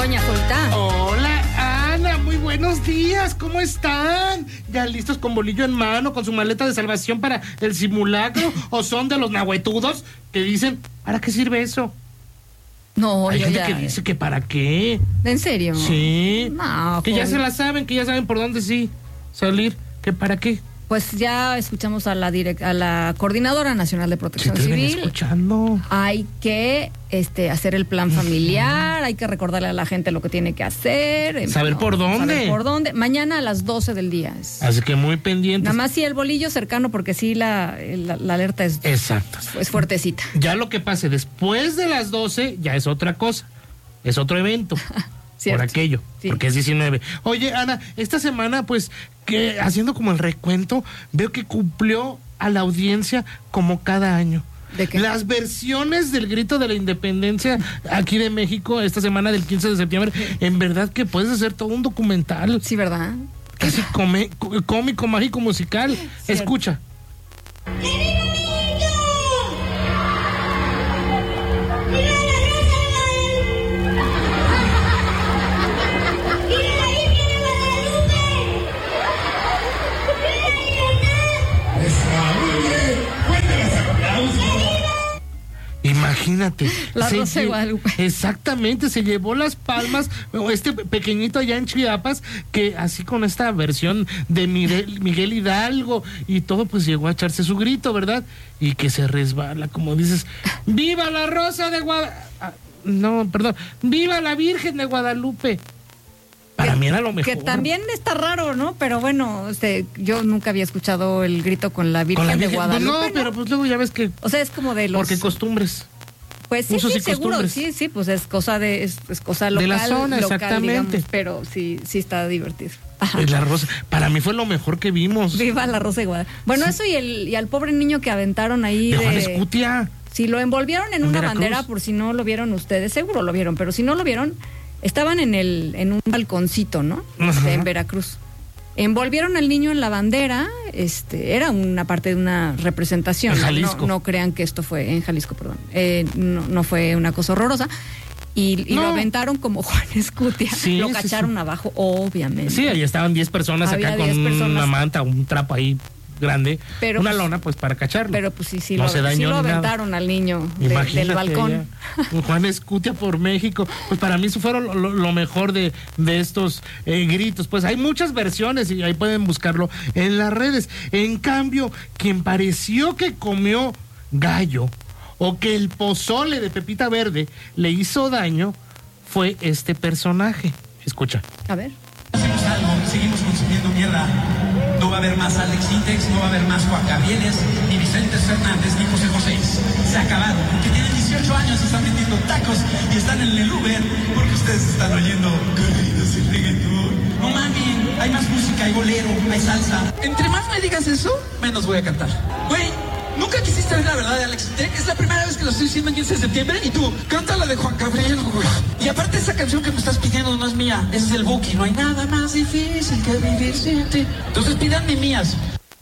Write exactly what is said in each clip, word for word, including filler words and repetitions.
Doña Jolita. Hola, Ana, muy buenos días, ¿cómo están? ¿Ya listos con bolillo en mano, con su maleta de salvación para el simulacro? ¿O son de los nahuetudos que dicen, ¿para qué sirve eso? No, Hay yo gente ya... que dice que ¿para qué? ¿En serio? Sí, No, que ya joven. se la saben, que ya saben por dónde sí salir, que ¿para qué? Pues ya escuchamos a la direct, a la Coordinadora Nacional de Protección Sí, te ven Civil. escuchando. Hay que este hacer el plan familiar, hay que recordarle a la gente lo que tiene que hacer. Saber por dónde. Saber por dónde. Mañana a las doce del día. Es. Así que muy pendientes. Nada más sí el bolillo cercano, porque sí la, la, la alerta es, Exacto. es fuertecita. Ya lo que pase después de las doce ya es otra cosa. Es otro evento. Cierto. Por aquello, Sí. porque es diecinueve. Oye, Ana, esta semana, pues, que haciendo como el recuento, veo que cumplió a la audiencia como cada año. ¿De qué? Las versiones del grito de la independencia aquí de México, esta semana del quince de septiembre, en verdad que puedes hacer todo un documental. Sí, ¿verdad? Casi come- cómico, mágico, musical. Cierto. Escucha. Imagínate. La se Rosa de lle- Guadalupe. Exactamente, se llevó las palmas, este pequeñito allá en Chiapas, que así con esta versión de Miguel, Miguel Hidalgo y todo, pues llegó a echarse su grito, ¿verdad? Y que se resbala, como dices, ¡viva la Rosa de Guadalupe! No, perdón, ¡viva la Virgen de Guadalupe! Para Que- mí era lo mejor. Que también está raro, ¿no? Pero bueno, este, yo nunca había escuchado el grito con la Virgen, Con la de Virgen, Guadalupe. no, pero pues luego ya ves que, O sea, es como de los... porque costumbres. Pues sí, usos sí, y seguro, costumbres. sí, sí, pues es cosa de, es, es cosa De local, la zona, local, exactamente. digamos, pero sí, sí está divertido. Ajá. La Rosa, para mí fue lo mejor que vimos. Viva la Rosa de Guadalupe. Bueno, eso y el y al pobre niño que aventaron ahí De de... Juan Escutia. Si lo envolvieron en ¿En una Veracruz? bandera, por si no lo vieron ustedes, seguro lo vieron, pero si no lo vieron, estaban en el en un balconcito, ¿no? Este, Ajá. en Veracruz. Envolvieron al niño en la bandera, este, era una parte de una representación. En ¿no? Jalisco. No, no crean que esto fue en Jalisco, perdón. Eh, no, no fue una cosa horrorosa. Y, y No. lo aventaron como Juan Escutia. Sí, lo sí, cacharon sí. abajo, obviamente. Sí, ahí estaban diez personas Había acá con diez personas. una manta, un trapo ahí grande, Pero, una pues, lona pues para cacharlo. Pero pues sí, sí, No lo, se sí dañó lo ni nada. aventaron al niño de- Imagínate del balcón. allá, un Juan Escutia por México. Pues para mí eso fueron lo, lo- lo mejor de, de estos eh, gritos. Pues hay muchas versiones y ahí pueden buscarlo en las redes. En cambio, quien pareció que comió gallo o que el pozole de Pepita Verde le hizo daño fue este personaje. Escucha. A ver. Hacemos algo, seguimos consumiendo mierda. No va a haber más Alex Intex, no va a haber más Juan Gabrieles, ni Vicente Fernández, ni José José. Se ha acabado, porque tienen dieciocho años, están vendiendo tacos y están en el Uber, porque ustedes están oyendo corridos y reggaetón. No mames, hay más música, hay bolero, hay salsa. Entre más me digas eso, menos voy a cantar. Güey, nunca quisiste ver la verdad de Alex Intex. Es la primera vez que lo estoy diciendo en quince de septiembre y tú, canta la de Juan Gabriel, güey. Y aparte esa canción que me estás pidiendo no es mía, esa es del Buki. No hay nada más difícil que vivir sin ti. Entonces pídanme mías.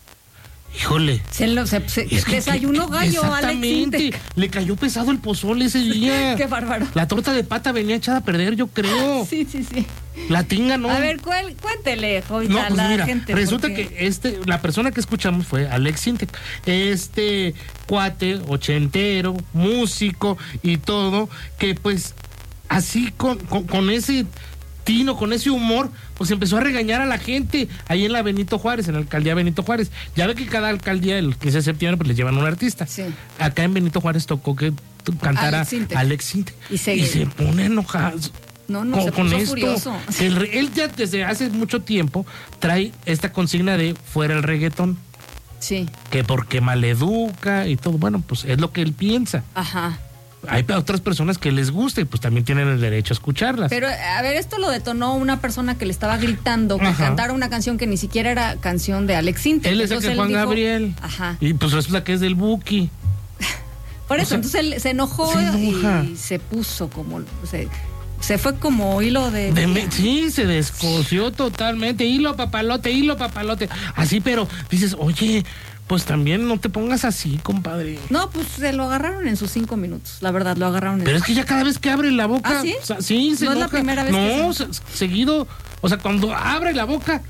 Híjole. Se lo, se, se- Es que- desayunó que- gallo, Alex exactamente. Intec. Le cayó pesado el pozole ese día. Qué bárbaro. La torta de pata venía echada a perder, yo creo. Sí, sí, sí. La tinga no. A ver, cuál, cuéntele, ahorita No, a pues la mira, gente. resulta porque- que este, la persona que escuchamos fue Alex Intec. Este cuate, ochentero, músico y todo, que pues así con, con, con ese tino, con ese humor, pues empezó a regañar a la gente ahí en la Benito Juárez, en la alcaldía Benito Juárez. Ya ve que cada alcaldía, el quince de septiembre, pues les llevan un artista. Sí. Acá en Benito Juárez tocó que cantara Alex Intec. Alex Intec. Y se- y se pone enojado. No, no, con, se con puso esto. furioso. El re- él ya desde hace mucho tiempo trae esta consigna de fuera el reggaetón, Sí, que porque maleduca y todo. Bueno, pues es lo que él piensa. ajá. Hay otras personas que les gusta y pues también tienen el derecho a escucharlas. Pero, a ver, esto lo detonó una persona que le estaba gritando que Ajá. cantara una canción que ni siquiera era canción de Alex Intec. Él es el Entonces que Juan dijo- Gabriel. Ajá. Y pues resulta que es del Buki. Por o eso, sea, entonces él se enojó se enoja. y se puso como... o sea, Se fue como hilo de... de me, sí, se descoció totalmente. Hilo, papalote, hilo, papalote. Así, pero dices, oye, pues también no te pongas así, compadre. No, pues se lo agarraron en sus cinco minutos. La verdad, lo agarraron en... Pero es que ya cada vez que abre la boca... ¿Ah, sí? O sea, sí, se No enoja. es la primera vez no, que se... seguido... O sea, cuando abre la boca,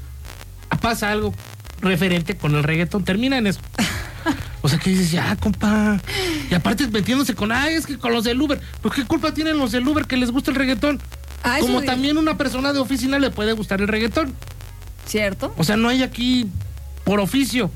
pasa algo referente con el reggaetón. Termina en eso. O sea, que dices, ya, compa. Y aparte metiéndose con, ay, es que con los del Uber. ¿Pero qué culpa tienen los del Uber que les gusta el reggaetón? Ah, Como eso también una persona de oficina le puede gustar el reggaetón. ¿Cierto? O sea, no hay aquí por oficio.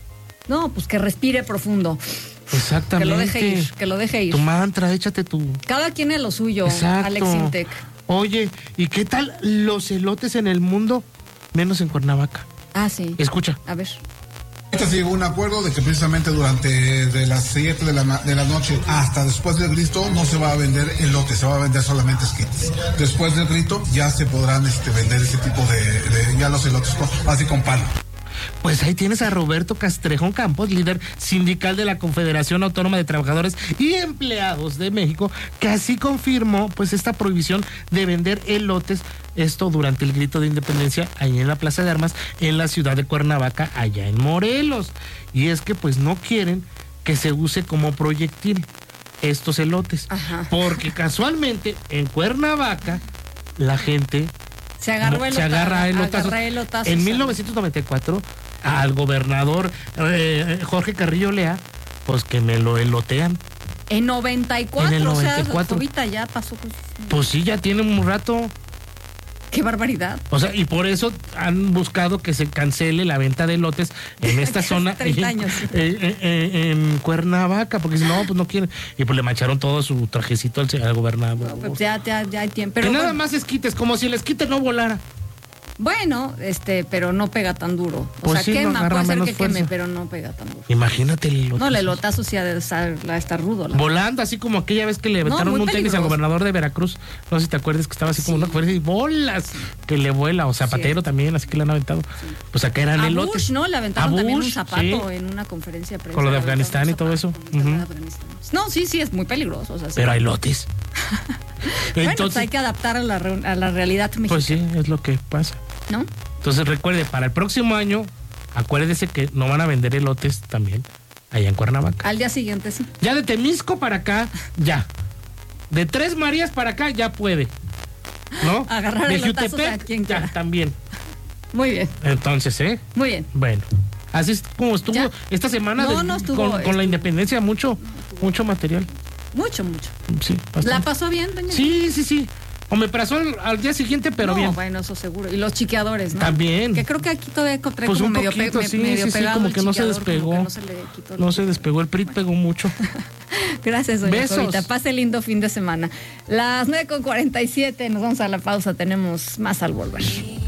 No, pues que respire profundo. Exactamente. Que lo deje ir, que lo deje ir. Tu mantra, échate tu... Cada quien es lo suyo, Exacto. Alex Intec. Oye, ¿y qué tal los elotes en el mundo? Menos en Cuernavaca. Ah, sí. Escucha. A ver. Se llegó a un acuerdo de que precisamente durante de las siete de la, de la noche hasta después del grito no se va a vender elote, se va a vender solamente esquites. Después del grito ya se podrán este, vender ese tipo de, de ya los elotes con, así con palo. Pues ahí tienes a Roberto Castrejón Campos, líder sindical de la Confederación Autónoma de Trabajadores y Empleados de México, que así confirmó pues esta prohibición de vender elotes, esto durante el grito de independencia ahí en la Plaza de Armas en la ciudad de Cuernavaca, allá en Morelos. Y es que pues no quieren que se use como proyectil estos elotes. Ajá. Porque casualmente en Cuernavaca la gente Se agarró se elotazos, agarra elotazos. agarra elotazos. En mil novecientos noventa y cuatro, al gobernador eh, Jorge Carrillo Lea, pues que me lo elotean. En noventa y cuatro, En el noventa y o sea, cuatro. ahorita ya pasó. Pues, Pues sí, ya tiene un rato. qué barbaridad. O sea, y por eso han buscado que se cancele la venta de lotes en esta Hace zona. treinta en, años. en, en- en Cuernavaca, porque si no, pues no quieren. Y pues le mancharon todo su trajecito al, al gobernador. No, pues ya, ya, ya hay tiempo. que Pero nada bueno, más esquites, como si el esquite no volara. bueno, este, pero no pega tan duro. O Pues sea, sí, no quema, agarra puede ser menos que queme, fuerza. pero no pega tan duro. Imagínate el elote. No, el elotazo sí ha de estar, ha de estar rudo. la- Volando, así como aquella vez que le aventaron muy un tenis al peligroso. gobernador de Veracruz. No sé si te acuerdas que estaba así como Sí. una cuerda y bolas que le vuela. O Zapatero Sí. también, así que le han aventado. Pues acá eran A elotes. Bush, ¿no? Le aventaron A también un Bush, zapato sí. en una conferencia de prensa. Con lo de Le aventaron Afganistán un y todo zapato, eso. con lo de Ujú. Afganistán. No, sí, sí, es muy peligroso. O sea, sí. Pero hay lotes. Bueno, Entonces, pues hay que adaptar a la, re- a la realidad mexicana, pues sí, es lo que pasa. ¿no? Entonces recuerde, para el próximo año, acuérdese que no van a vender elotes también allá en Cuernavaca. Al día siguiente, sí. Ya de Temisco para acá, ya. De Tres Marías para acá, ya puede. ¿No? Agarrar de elotazos a Jutepec, quien ya, quiera. también. Muy bien, Entonces, ¿eh? muy bien. Bueno, así es como estuvo Ya. esta semana No, de- no estuvo, con, con estuvo. la independencia, mucho, mucho material. Mucho, mucho. Sí, ¿La bastante. pasó bien, doña? Sí, sí, sí. O me pasó al, al día siguiente, pero no, bien. bueno, eso seguro. Y los chiqueadores, ¿no? También. Que creo que aquí todavía encontré Pues como un medio, poquito, pe- me- sí, medio sí, sí, pegado como el que no se chiqueador, como despegó. que no se le quitó el- No se despegó, el P R I pegó mucho. Gracias, doña Besos. Jovita. Pase lindo fin de semana. Las nueve con cuarenta y siete, nos vamos a la pausa. Tenemos más al volver.